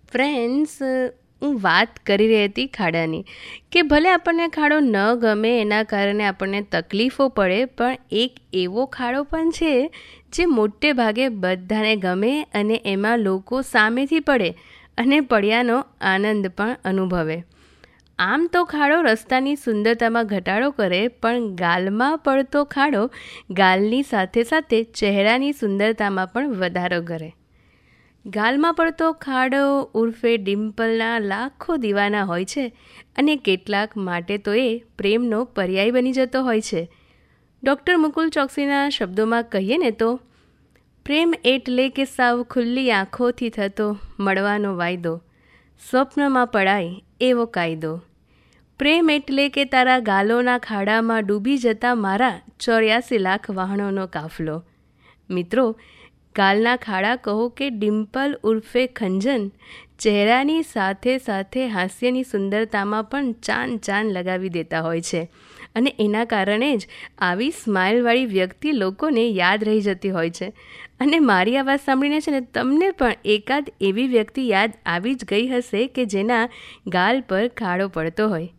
Friends, હું વાત કરી રહી હતી ખાડાની, કે ભલે આપણને ખાડો ન ગમે એના કારણે આપણને તકલીફો પડે, પણ એક એવો ખાડો પણ છે જે મોટે ભાગે બધાને ગમે અને એમાં લોકો સામેથી પડે અને પડ્યાનો આનંદ પણ અનુભવે. આમ તો ખાડો રસ્તાની સુંદરતામાં ઘટાડો કરે, પણ ગાલમાં પડતો ખાડો ગાલની સાથે સાથે ચહેરાની સુંદરતામાં પણ વધારો કરે. ગાલમાં પડતો ખાડો ઉર્ફે ડિમ્પલના લાખો દીવાના હોય છે અને કેટલાક માટે તો એ પ્રેમનો પર્યાય બની જતો હોય છે. ડૉક્ટર મુકુલ ચોકસીના શબ્દોમાં કહીએ ને તો, પ્રેમ એટલે કે સાવ ખુલ્લી આંખોથી થતો મળવાનો વાયદો, સ્વપ્નમાં પડાય એવો કાયદો. પ્રેમ એટલે કે તારા ગાલોના ખાડામાં ડૂબી જતા મારા 84 લાખ વહાણોનો કાફલો. મિત્રો, ગાલના ખાડા કહો કે ડિમ્પલ ઉર્ફે ખંજન, ચહેરાની સાથે સાથે હાસ્યની સુંદરતામાં પણ ચાન લગાવી દેતા હોય છે અને એના કારણે જ આવી સ્માઇલવાળી વ્યક્તિ લોકોને યાદ રહી જતી હોય છે. અને મારી આ વાત સાંભળીને છે ને તમને પણ એકાદ એવી વ્યક્તિ યાદ આવી જ ગઈ હશે કે જેના ગાલ પર ખાડો પડતો હોય.